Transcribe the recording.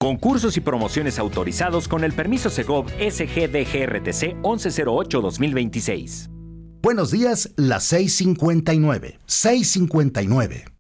Concursos y promociones autorizados con el permiso Segov SGDGRTC 1108-2026. Buenos días, las 6:59. 6:59.